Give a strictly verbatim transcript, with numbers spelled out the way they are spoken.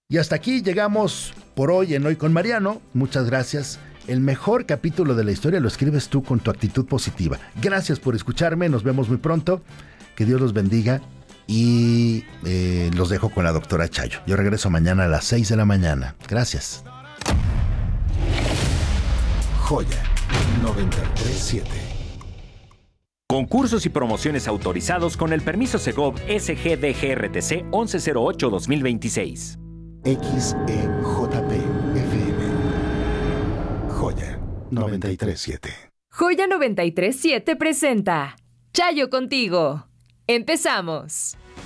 Y hasta aquí llegamos por hoy en Hoy con Mariano. Muchas gracias. El mejor capítulo de la historia lo escribes tú con tu actitud positiva. Gracias por escucharme. Nos vemos muy pronto. Que Dios los bendiga. Y eh, los dejo con la doctora Chayo. Yo regreso mañana a las seis de la mañana. Gracias. Joya noventa y tres punto siete. Concursos y promociones autorizados con el permiso Segov S G D G R T C once cero ocho dos mil veintiséis. X E J P F M. Joya noventa y tres punto siete. Joya noventa y tres punto siete presenta Chayo contigo. ¡Empezamos!